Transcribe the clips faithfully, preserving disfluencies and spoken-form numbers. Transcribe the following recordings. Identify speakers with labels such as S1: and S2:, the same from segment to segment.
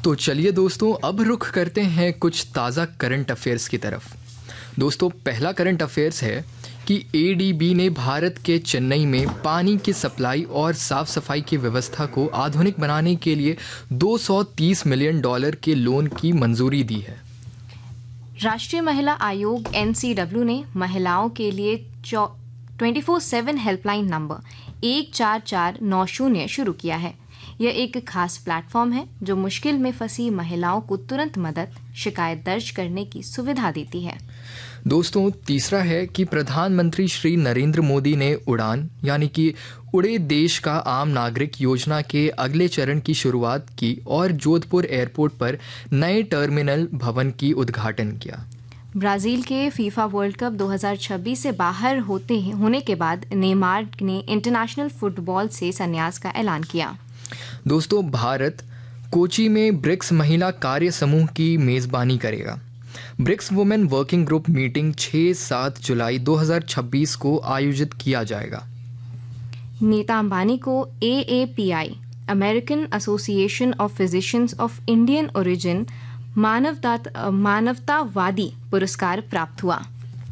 S1: तो चलिए दोस्तों, अब रुख करते हैं कुछ ताज़ा करंट अफेयर्स की तरफ। दोस्तों, पहला करंट अफेयर्स है कि ए डी बी ने भारत के चेन्नई में पानी की सप्लाई और साफ सफाई की व्यवस्था को आधुनिक बनाने के लिए दो सौ तीस मिलियन डॉलर के लोन की मंजूरी दी है।
S2: राष्ट्रीय महिला आयोग एन सी डब्ल्यू ने महिलाओं के लिए twenty four seven helpline number एक चार चार नौ शून्य शुरू किया है। यह एक खास प्लेटफॉर्म है जो मुश्किल में फंसी महिलाओं को तुरंत मदद, शिकायत दर्ज करने की सुविधा देती है।
S1: दोस्तों, तीसरा है कि प्रधानमंत्री श्री नरेंद्र मोदी ने उड़ान यानी कि उड़े देश का आम नागरिक योजना के अगले चरण की शुरुआत की और जोधपुर एयरपोर्ट पर नए टर्मिनल भवन की उद्घाटन किया।
S2: ब्राजील के फीफा वर्ल्ड कप दो हज़ार छब्बीस से बाहर होते होने के बाद नेमार ने इंटरनेशनल फुटबॉल से संन्यास का ऐलान किया।
S1: दोस्तों, भारत कोची में ब्रिक्स महिला कार्य समूह की मेज़बानी करेगा। BRICS women working group meeting छह सात जुलाई दो हज़ार छब्बीस को आयोजित किया जाएगा।
S2: नीता अंबानी को ए A P I American association of physicians of Indian origin मानवता मानवतावादी पुरस्कार प्राप्त हुआ।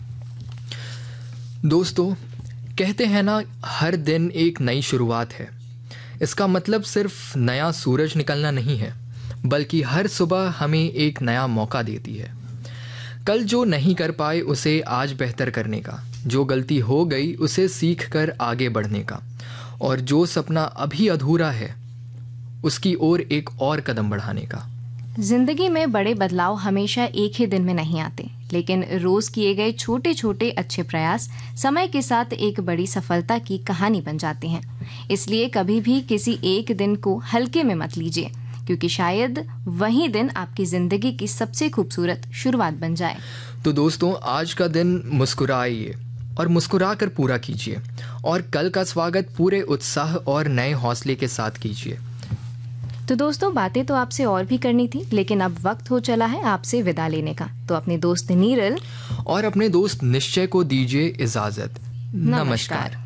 S1: दोस्तों, कहते हैं ना, हर दिन एक नई शुरुआत है। इसका मतलब सिर्फ नया सूरज निकलना नहीं है, बल्कि हर सुबह हमें एक नया मौका देती है। कल जो नहीं कर पाए उसे आज बेहतर करने का, जो गलती हो गई उसे सीख कर आगे बढ़ने का, और जो सपना अभी अधूरा है उसकी ओर एक और कदम बढ़ाने का।
S2: जिंदगी में बड़े बदलाव हमेशा एक ही दिन में नहीं आते, लेकिन रोज किए गए छोटे छोटे अच्छे प्रयास समय के साथ एक बड़ी सफलता की कहानी बन जाते हैं। इसलिए कभी भी किसी एक दिन को हल्के में मत लीजिए, क्योंकि शायद वही दिन आपकी जिंदगी की सबसे खूबसूरत शुरुआत बन जाए।
S1: तो दोस्तों, आज का दिन मुस्कुराइए और मुस्कुरा कर पूरा कीजिए, और कल का स्वागत पूरे उत्साह और नए हौसले के साथ कीजिए।
S2: तो दोस्तों, बातें तो आपसे और भी करनी थी, लेकिन अब वक्त हो चला है आपसे विदा लेने का। तो अपने दोस्त नीरल
S1: और अपने दोस्त निश्चय को दीजिए इजाजत। नमस्कार।